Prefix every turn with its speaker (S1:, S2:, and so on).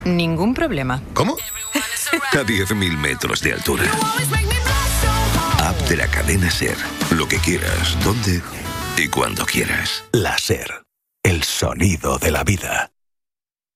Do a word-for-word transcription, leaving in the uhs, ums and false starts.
S1: Ningún problema.
S2: ¿Cómo? A diez mil metros de altura. App de la cadena SER. Lo que quieras, dónde y cuando quieras.
S3: La SER. El sonido de la vida.